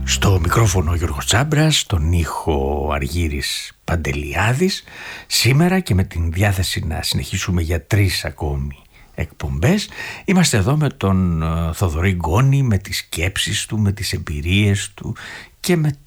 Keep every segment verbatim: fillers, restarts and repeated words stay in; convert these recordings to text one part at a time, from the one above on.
Στο μικρόφωνο ο Γιώργος Τσάμπρας, στον ήχο Αργύρης Παντελιάδης. Σήμερα και με την διάθεση να συνεχίσουμε για τρεις ακόμη εκπομπές, είμαστε εδώ με τον Θοδωρή Γκόνη, με τις σκέψεις του, με τις εμπειρίες του και με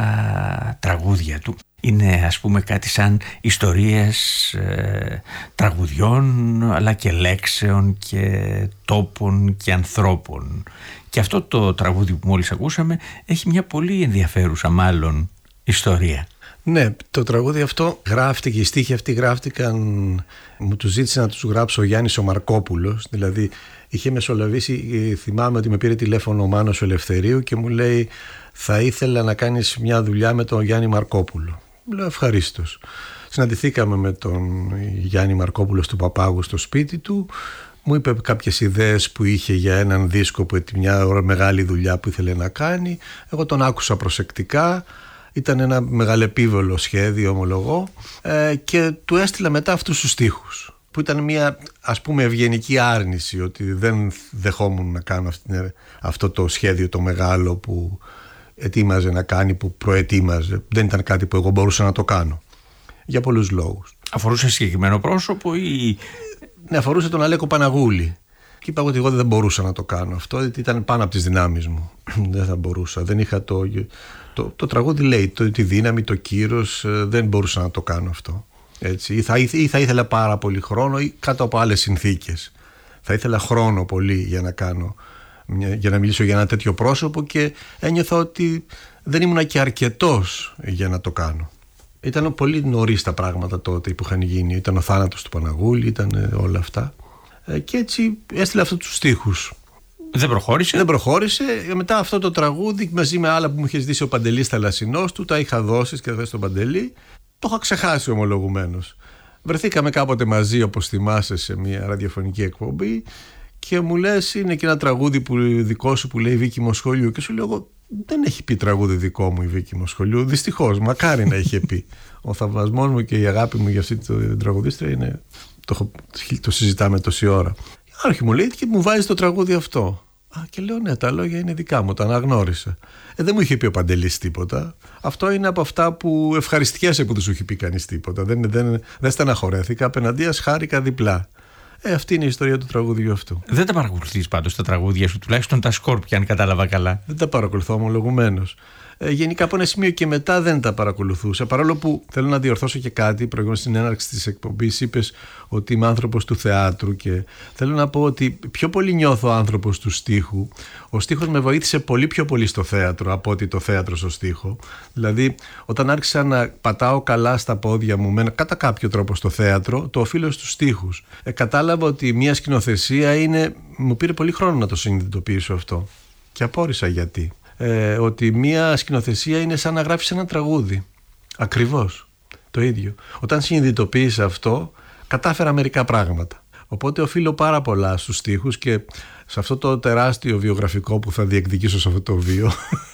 τα τραγούδια του. Είναι, ας πούμε, κάτι σαν ιστορίες ε, τραγουδιών, αλλά και λέξεων και τόπων και ανθρώπων. Και αυτό το τραγούδι που μόλις ακούσαμε έχει μια πολύ ενδιαφέρουσα μάλλον ιστορία. Ναι, το τραγούδι αυτό γράφτηκε, οι στίχοι αυτοί γράφτηκαν, μου τους ζήτησε να τους γράψω ο Γιάννης ο Μαρκόπουλος, δηλαδή είχε μεσολαβήσει, θυμάμαι ότι με πήρε τηλέφωνο ο Μάνος ο Ελευθερίου και μου λέει θα ήθελα να κάνεις μια δουλειά με τον Γιάννη Μαρκόπουλο. Μου λέω ευχαρίστως. Συναντηθήκαμε με τον Γιάννη Μαρκόπουλο του Παπάγου στο σπίτι του, μου είπε κάποιες ιδέες που είχε για έναν δίσκο, που μια μεγάλη δουλειά που ήθελε να κάνει. Εγώ τον άκουσα προσεκτικά. Ήταν ένα μεγαλεπίβολο σχέδιο, ομολογώ, ε, και του έστειλα μετά αυτούς τους στίχους, που ήταν μια, ας πούμε, ευγενική άρνηση ότι δεν δεχόμουν να κάνω αυτή, αυτό το σχέδιο το μεγάλο που ετοίμαζε να κάνει, που προετοίμαζε. Δεν ήταν κάτι που εγώ μπορούσα να το κάνω, για πολλούς λόγους. Αφορούσε συγκεκριμένο πρόσωπο ή... Ναι, αφορούσε τον Αλέκο Παναγούλη. Και είπα ότι εγώ δεν μπορούσα να το κάνω αυτό, γιατί ήταν πάνω από τις δυνάμεις μου. Δεν θα μπορούσα, δεν είχα το... Το, το τραγούδι λέει το, τη δύναμη, το κύρος, δεν μπορούσα να το κάνω αυτό. Έτσι. Ή, θα, ή θα ήθελα πάρα πολύ χρόνο ή κάτω από άλλες συνθήκες. Θα ήθελα χρόνο πολύ για να κάνω, για να μιλήσω για ένα τέτοιο πρόσωπο, και ένιωθα ότι δεν ήμουν και αρκετός για να το κάνω. Ήταν πολύ νωρίς τα πράγματα τότε που είχαν γίνει. Ήταν ο θάνατος του Παναγούλη, ήταν όλα αυτά. Και έτσι έστειλε αυτούς τους στίχους. Δεν προχώρησε. Δεν προχώρησε. Μετά αυτό το τραγούδι, μαζί με άλλα που μου είχε ζητήσει ο Παντελής Θαλασσινός, του τα είχα δώσει και δώσει στον Παντελή. Το είχα ξεχάσει ομολογουμένως. Βρεθήκαμε κάποτε μαζί, όπως θυμάσαι, σε μια ραδιοφωνική εκπομπή και μου λες είναι και ένα τραγούδι που, δικό σου που λέει Βίκη Μοσχολιού. Και σου λέω εγώ δεν έχει πει τραγούδι δικό μου η Βίκη Μοσχολιού. Δυστυχώς, μακάρι να είχε πει. Ο θαυμασμός μου και η αγάπη μου για αυτή την τραγουδίστρια είναι. Το, το συζητάμε τόση ώρα. Άρχι μου λέει και μου βάζει το τραγούδι αυτό. Α, και λέω ναι, τα λόγια είναι δικά μου, τα αναγνώρισα. Ε, δεν μου είχε πει ο Παντελής τίποτα. Αυτό είναι από αυτά που ευχαριστιέσαι που δεν σου έχει πει κανείς τίποτα. Δεν, δεν, δεν στεναχωρέθηκα, απέναντίας χάρηκα διπλά. Ε, αυτή είναι η ιστορία του τραγουδιού αυτού. Δεν τα παρακολουθείς πάντως τα τραγούδια σου, τουλάχιστον τα Σκόρπια, αν κατάλαβα καλά. Δεν τα παρακολουθώ ομολογουμένως. Ε, γενικά από ένα σημείο και μετά δεν τα παρακολουθούσα. Παρόλο που θέλω να διορθώσω και κάτι. Προηγούμενη στην έναρξη της εκπομπής είπες ότι είμαι άνθρωπος του θεάτρου, και θέλω να πω ότι πιο πολύ νιώθω άνθρωπος του στίχου. Ο στίχος με βοήθησε πολύ πιο πολύ στο θέατρο από ότι το θέατρο στο στίχο. Δηλαδή, όταν άρχισα να πατάω καλά στα πόδια μου, με, κατά κάποιο τρόπο στο θέατρο, το οφείλω στους στίχους. Ε, κατάλαβα ότι μια σκηνοθεσία είναι. Μου πήρε πολύ χρόνο να το συνειδητοποιήσω αυτό. Και απόρρισα γιατί. Ε, ότι μία σκηνοθεσία είναι σαν να γράφεις ένα τραγούδι. Ακριβώς το ίδιο. Όταν συνειδητοποιείς αυτό, κατάφερα μερικά πράγματα. Οπότε οφείλω πάρα πολλά στους στίχους, και σε αυτό το τεράστιο βιογραφικό που θα διεκδικήσω σε αυτό το βίο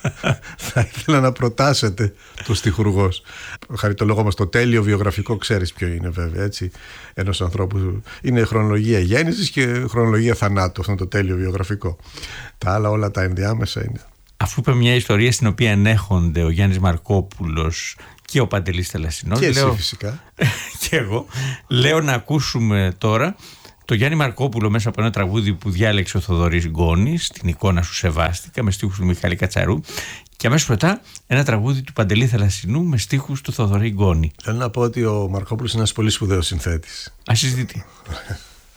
θα ήθελα να προτάσετε το στιχουργός. Χαριτολόγο μας, το τέλειο βιογραφικό ξέρεις ποιο είναι βέβαια, έτσι, ενός ανθρώπου. Είναι χρονολογία γέννησης και χρονολογία θανάτου, αυτό είναι το τέλειο βιογραφικό. Τα άλλα όλα τα ενδιάμεσα είναι. Αφού είπε μια ιστορία στην οποία ενέχονται ο Γιάννης Μαρκόπουλος και ο Παντελής Θαλασσινός. Και εσύ λέω, φυσικά. Και εγώ. Λέω να ακούσουμε τώρα το Γιάννη Μαρκόπουλο μέσα από ένα τραγούδι που διάλεξε ο Θοδωρής Γκόνης, την εικόνα σου σεβάστηκα, με στίχους του Μιχάλη Κατσαρού. Και αμέσως μετά ένα τραγούδι του Παντελή Θαλασσινού με στίχους του Θοδωρή Γκόνη. Θέλω να πω ότι ο Μαρκόπουλος είναι ένας πολύ σπουδαίος συνθέτης. Ασυζητητή.